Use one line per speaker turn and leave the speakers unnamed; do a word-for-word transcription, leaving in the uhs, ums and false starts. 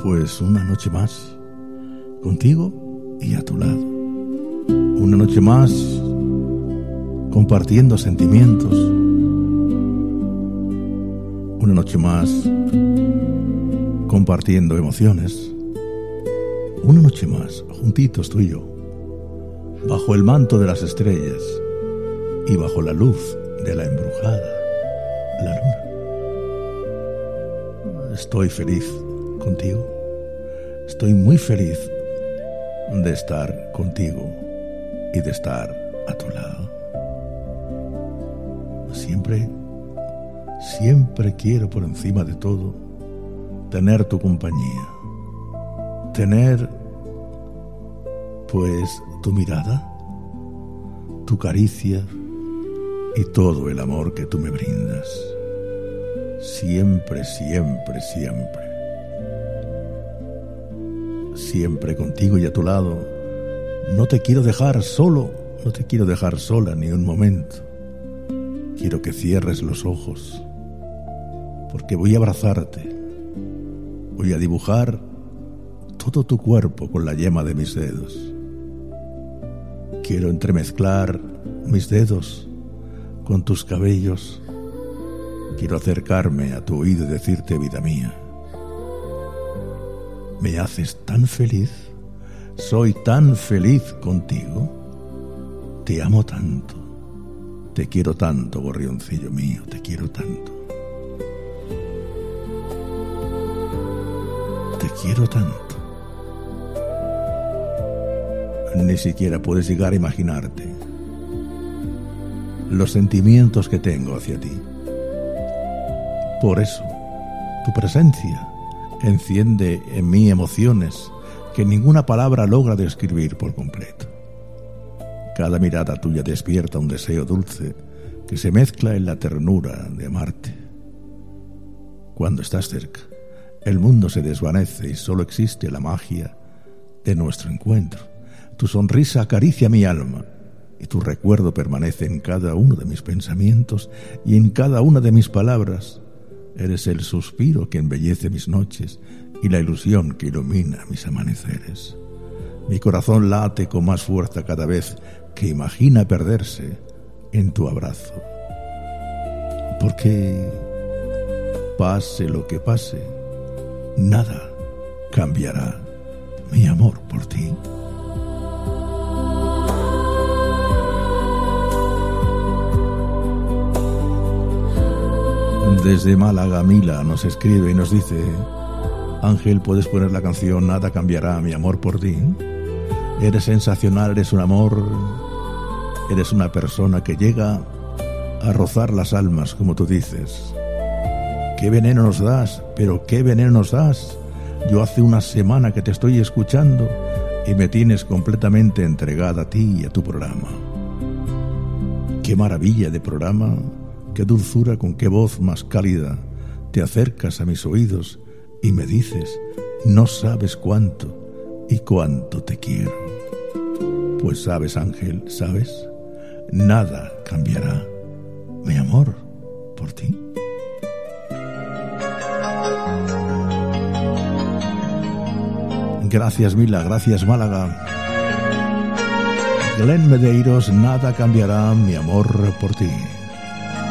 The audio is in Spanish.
Pues una noche más, contigo y a tu lado. Una noche más, compartiendo sentimientos. Una noche más, compartiendo emociones. Una noche más, juntitos tú y yo, bajo el manto de las estrellas y bajo la luz de la embrujada, la luna. Estoy feliz contigo. Estoy muy feliz de estar contigo y de estar a tu lado. Siempre, siempre quiero por encima de todo tener tu compañía. Tener, pues, tu mirada, tu caricia y todo el amor que tú me brindas. Siempre, siempre, siempre. Siempre contigo y a tu lado. No te quiero dejar solo, no te quiero dejar sola ni un momento. Quiero que cierres los ojos, porque voy a abrazarte. Voy a dibujar todo tu cuerpo con la yema de mis dedos. Quiero entremezclar mis dedos con tus cabellos. Quiero acercarme a tu oído y decirte, vida mía, me haces tan feliz, soy tan feliz contigo, te amo tanto, te quiero tanto, gorrioncillo mío, te quiero tanto. Te quiero tanto. Ni siquiera puedes llegar a imaginarte los sentimientos que tengo hacia ti. Por eso, tu presencia enciende en mí emociones que ninguna palabra logra describir por completo. Cada mirada tuya despierta un deseo dulce que se mezcla en la ternura de amarte. Cuando estás cerca, el mundo se desvanece y solo existe la magia de nuestro encuentro. Tu sonrisa acaricia mi alma y tu recuerdo permanece en cada uno de mis pensamientos y en cada una de mis palabras. Eres el suspiro que embellece mis noches y la ilusión que ilumina mis amaneceres. Mi corazón late con más fuerza cada vez que imagina perderse en tu abrazo. Porque, pase lo que pase, nada cambiará mi amor por ti. Desde Málaga, Mila nos escribe y nos dice: Ángel, ¿puedes poner la canción Nada cambiará mi amor por ti? Eres sensacional, eres un amor, eres una persona que llega a rozar las almas, como tú dices. ¿Qué veneno nos das? Pero ¿qué veneno nos das? Yo hace una semana que te estoy escuchando y me tienes completamente entregada a ti y a tu programa. ¡Qué maravilla de programa! ¡Qué dulzura, con qué voz más cálida te acercas a mis oídos y me dices, no sabes cuánto y cuánto te quiero! Pues sabes, Ángel, ¿sabes? Nada cambiará mi amor por ti. Gracias, Mila, gracias, Málaga. Glenn Medeiros, nada cambiará mi amor por ti.